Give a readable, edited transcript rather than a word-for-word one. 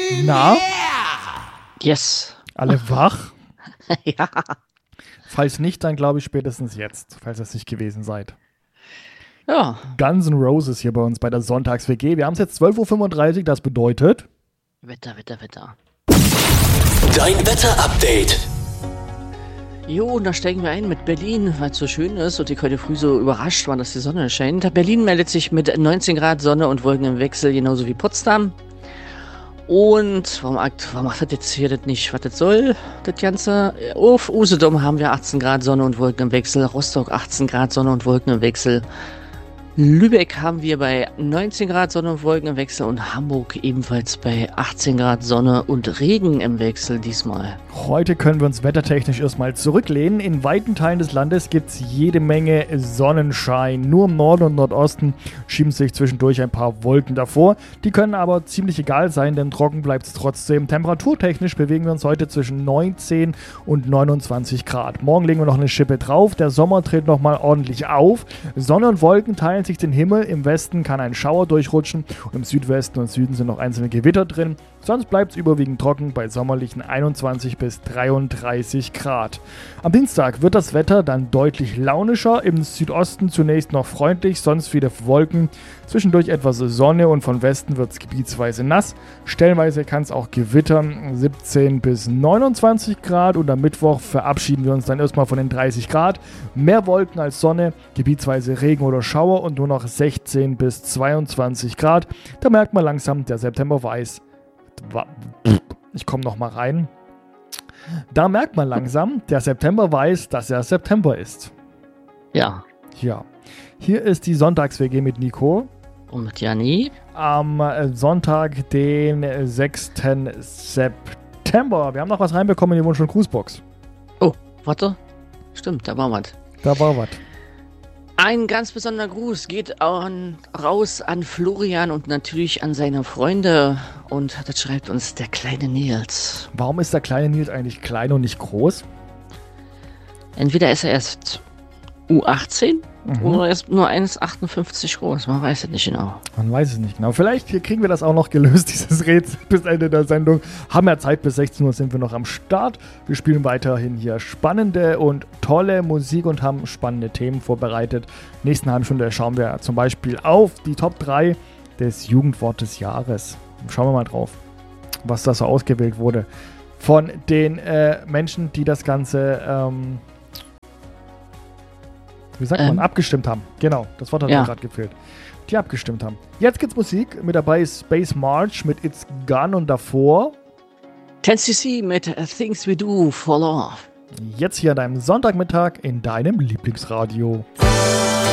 Na? Yes. Alle wach? Ja. Falls nicht, dann glaube ich spätestens jetzt, falls ihr es nicht gewesen seid. Ja. Guns N' Roses hier bei uns bei der Sonntags-WG. Wir haben es jetzt 12.35 Uhr, das bedeutet... Wetter. Dein Wetter-Update. Jo, und da steigen wir ein mit Berlin, weil es so schön ist und ich heute früh so überrascht war, dass die Sonne scheint. Berlin meldet sich mit 19 Grad Sonne und Wolken im Wechsel, genauso wie Potsdam. Und warum macht das jetzt hier das nicht, was das soll, das Ganze? Auf Usedom haben wir 18 Grad Sonne und Wolken im Wechsel, Rostock 18 Grad Sonne und Wolken im Wechsel. Lübeck haben wir bei 19 Grad Sonne und Wolken im Wechsel und Hamburg ebenfalls bei 18 Grad Sonne und Regen im Wechsel diesmal. Heute können wir uns wettertechnisch erstmal zurücklehnen. In weiten Teilen des Landes gibt es jede Menge Sonnenschein. Nur im Norden und Nordosten schieben sich zwischendurch ein paar Wolken davor. Die können aber ziemlich egal sein, denn trocken bleibt es trotzdem. Temperaturtechnisch bewegen wir uns heute zwischen 19 und 29 Grad. Morgen legen wir noch eine Schippe drauf. Der Sommer tritt nochmal ordentlich auf. Sonne und Wolken teilen sich den Himmel. Im Westen kann ein Schauer durchrutschen und im Südwesten und Süden sind noch einzelne Gewitter drin. Sonst bleibt es überwiegend trocken bei sommerlichen 21 bis 33 Grad. Am Dienstag wird das Wetter dann deutlich launischer. Im Südosten zunächst noch freundlich, sonst viele Wolken. Zwischendurch etwas Sonne und von Westen wird es gebietsweise nass. Stellenweise kann es auch gewittern, 17 bis 29 Grad. Und am Mittwoch verabschieden wir uns dann erstmal von den 30 Grad. Mehr Wolken als Sonne, gebietsweise Regen oder Schauer und nur noch 16 bis 22 Grad. Da merkt man langsam, der September weiß. Ich komme noch mal rein. Da merkt man langsam, der September weiß, dass er September ist. Ja. Ja. Hier ist die Sonntags-WG mit Nico. Und mit Janni. Am Sonntag, den 6. September. Wir haben noch was reinbekommen in die Wunsch- und Grußbox. Oh, warte. Stimmt, da war was. Da war was. Ein ganz besonderer Gruß geht raus an Florian und natürlich an seine Freunde. Und das schreibt uns der kleine Nils. Warum ist der kleine Nils eigentlich klein und nicht groß? Entweder ist er erst U18 oder er ist nur 1,58 groß. Man weiß es nicht genau. Man weiß es nicht genau. Vielleicht kriegen wir das auch noch gelöst, dieses Rätsel, bis Ende der Sendung. Haben ja Zeit, bis 16 Uhr sind wir noch am Start. Wir spielen weiterhin hier spannende und tolle Musik und haben spannende Themen vorbereitet. Nächsten halben Stunde schauen wir zum Beispiel auf die Top 3 des Jugendwort des Jahres. Schauen wir mal drauf, was da so ausgewählt wurde von den Menschen, die das Ganze wie sagt man, abgestimmt haben. Genau, das Wort hat mir gerade gefehlt. Die abgestimmt haben. Jetzt gibt's Musik. Mit dabei ist Space March mit It's Gone und davor 10cc mit Things We Do for Love. Jetzt hier an deinem Sonntagmittag in deinem Lieblingsradio.